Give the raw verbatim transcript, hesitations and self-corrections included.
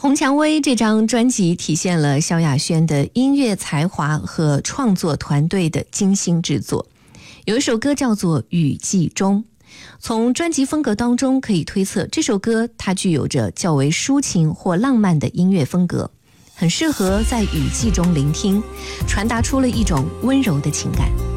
红蔷薇这张专辑体现了萧亚轩的音乐才华和创作团队的精心制作。有一首歌叫做《雨季中》，从专辑风格当中可以推测，这首歌它具有着较为抒情或浪漫的音乐风格，很适合在雨季中聆听，传达出了一种温柔的情感。